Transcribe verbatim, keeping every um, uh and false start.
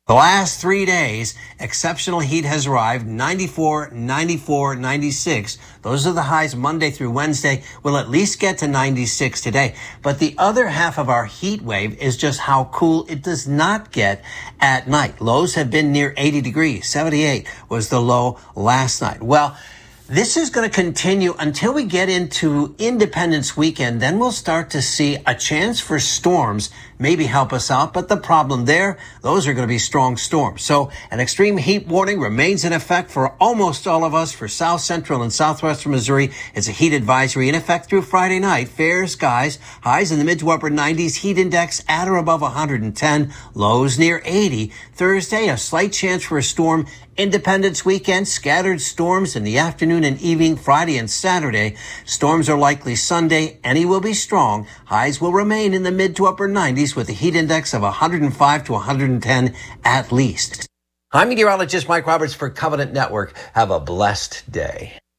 The last three days, exceptional heat has arrived. ninety-four, ninety-four, ninety-six. Those are the highs Monday through Wednesday. We'll at least get to ninety-six today. But the other half of our heat wave is just how cool it does not get at night. Lows have been near eighty degrees. seventy-eight was the low last night. Well, this is going to continue until we get into Independence Weekend. Then we'll start to see a chance for storms maybe help us out. But the problem there, those are going to be strong storms. So an extreme heat warning remains in effect for almost all of us. For South Central and Southwestern Missouri, it's a heat advisory in effect through Friday night. Fair skies, highs in the mid to upper nineties, heat index at or above one hundred ten, lows near eighty. Thursday, a slight chance for a storm. Independence Weekend, scattered storms in the afternoon and evening. Friday and Saturday, storms are likely Sunday. Any will be strong. Highs will remain in the mid to upper nineties with a heat index of one hundred five to one hundred ten at least. I'm meteorologist Mike Roberts for Covenant Network. Have a blessed day.